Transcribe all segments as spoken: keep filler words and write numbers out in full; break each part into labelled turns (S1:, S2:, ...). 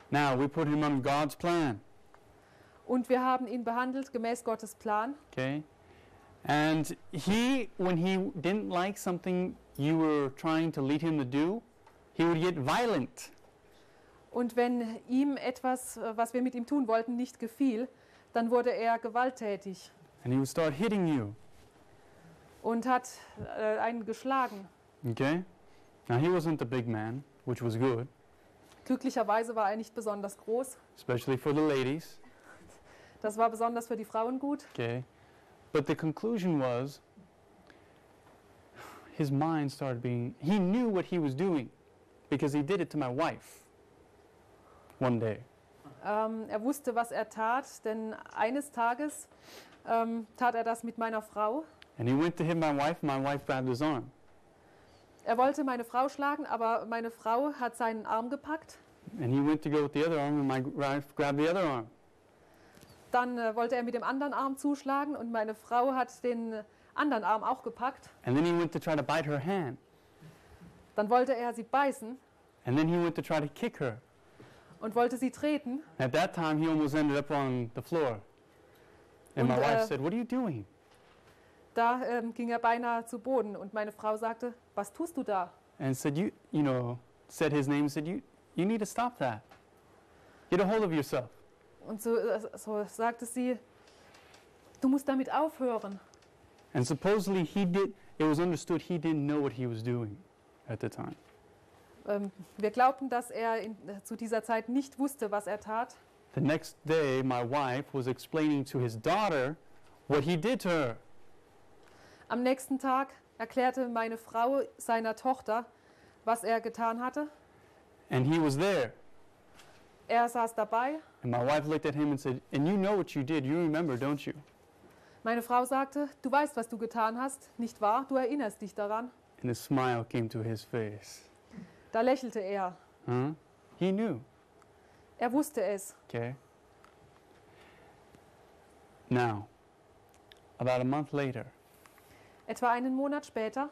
S1: Now, we put him on God's plan.
S2: Und wir haben ihn behandelt gemäß Gottes Plan.
S1: Okay? And he, when he didn't like something you were trying to lead him to do, he would get violent.
S2: Und wenn ihm etwas, was wir mit ihm tun wollten, nicht gefiel, dann wurde er gewalttätig
S1: And he would start hitting you.
S2: und hat äh, einen geschlagen.
S1: Okay? Now, he wasn't a big man, which was good,
S2: Glücklicherweise war er nicht besonders groß.
S1: especially for the ladies.
S2: Das war besonders für die Frauen gut.
S1: Okay? But the conclusion was, his mind started being, he knew what he was doing because he did it to my wife one day.
S2: Ähm, er wusste, was er tat, denn eines Tages ähm, tat er das mit meiner Frau.
S1: And he went to hit my wife, and my wife grabbed his arm.
S2: Er wollte meine Frau schlagen, aber meine Frau hat seinen Arm gepackt.
S1: And he went to go with the other arm, and my wife grabbed the other arm.
S2: Dann äh, wollte er mit dem anderen Arm zuschlagen und meine Frau hat den äh, anderen Arm auch gepackt.
S1: And then he went to try to bite her hand.
S2: Dann wollte er sie beißen
S1: And then he went to try to kick her.
S2: und wollte sie treten.
S1: At that time, he almost ended up on the floor. And my
S2: Und,
S1: wife
S2: äh,
S1: said, "What are you doing?"
S2: Da ähm, ging er beinahe zu Boden und meine Frau sagte, was tust du da?
S1: And said, "You, you know," said his name. Said, "You, you need to stop that. Get a hold of yourself."
S2: Und so, äh, so sagte sie, du musst damit aufhören.
S1: And supposedly he did. It was understood he didn't know what he was doing at the time.
S2: Ähm, wir glaubten, dass er in, äh, zu dieser Zeit nicht wusste, was er tat.
S1: The next day, my wife was explaining to his daughter what he did to her.
S2: Am nächsten Tag erklärte meine Frau seiner Tochter, was er getan hatte.
S1: And he was there.
S2: Er saß dabei.
S1: And my wife looked at him and said, "And you know what you did. You remember, don't you?"
S2: Meine Frau sagte, du weißt, was du getan hast, nicht wahr? Du erinnerst dich daran.
S1: And a smile came to his face.
S2: Da lächelte er.
S1: Huh? He knew.
S2: Er wusste es.
S1: Okay. Now, about a month later,
S2: Etwa einen Monat später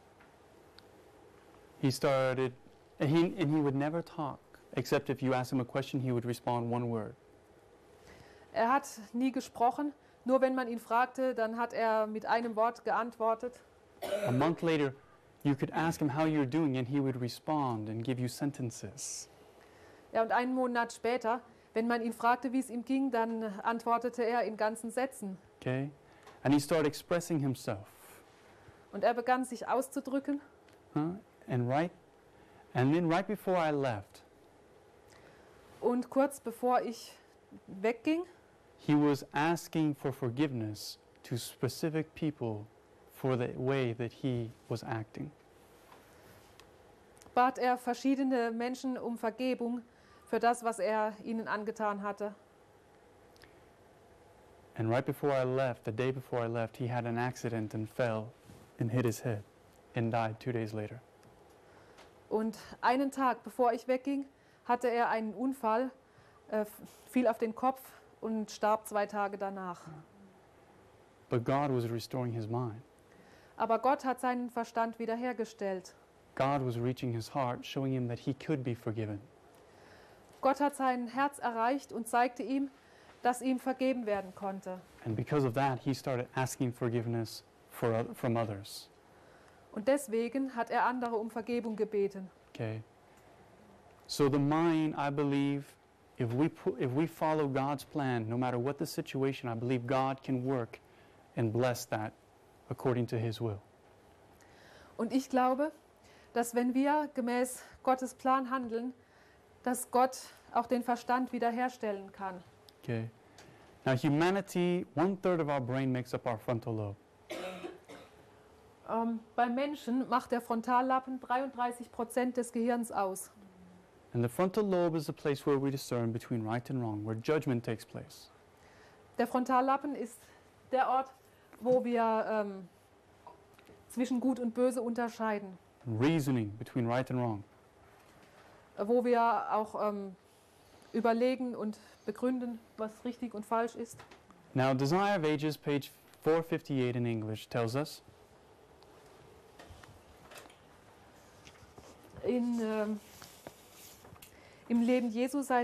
S1: he started, and he, and he would never talk, except if you asked him a question, he would respond one word.
S2: Er hat nie gesprochen, nur wenn man ihn fragte, dann hat er mit einem Wort geantwortet.
S1: A month later, you could ask him how you're doing, and he would respond and give you sentences.
S2: Ja, und einen Monat später, wenn man ihn fragte, wie es ihm ging, dann antwortete er in ganzen Sätzen.
S1: Okay? And he started expressing himself.
S2: Und er begann sich auszudrücken.
S1: Huh? And right, and then right before I left,
S2: Und kurz bevor ich wegging,
S1: he was asking for forgiveness to specific people for the way that he was acting.
S2: bat er verschiedene Menschen um Vergebung für das, was er ihnen angetan hatte.
S1: And right before I left, the day before I left, he had an accident and fell and hit his head and died two days later.
S2: Und einen Tag bevor ich wegging, hatte er einen Unfall, äh, fiel auf den Kopf und starb zwei Tage danach.
S1: But God was restoring his mind.
S2: Aber Gott hat seinen Verstand wiederhergestellt.
S1: God was reaching his heart, showing him that he could be forgiven.
S2: Gott hat sein Herz erreicht und zeigte ihm, dass ihm vergeben werden konnte.
S1: And because of that, he started asking forgiveness for, oth- from others.
S2: Und deswegen hat er andere um Vergebung gebeten.
S1: Okay? So the mind, I believe, if we, pu- if we follow God's plan, no matter what the situation, I believe God can work and bless that according to his will.
S2: Und ich glaube, dass wenn wir gemäß Gottes Plan handeln, dass Gott auch den Verstand wiederherstellen kann.
S1: Okay? Now humanity, one third of our brain makes up our frontal lobe.
S2: Ähm, beim Menschen macht der Frontallappen dreiunddreißig Prozent des Gehirns aus.
S1: And the frontal lobe is the place where we discern between right and wrong, where judgment takes place.
S2: Der Frontallappen ist der Ort, wo wir ähm, zwischen Gut und Böse unterscheiden.
S1: Reasoning between right and wrong.
S2: Äh, Wo wir auch ähm, überlegen und begründen, was richtig und falsch ist.
S1: Now Desire of Ages, page four fifty-eight in English, tells us,
S2: In, ähm, Im Leben Jesu, Seite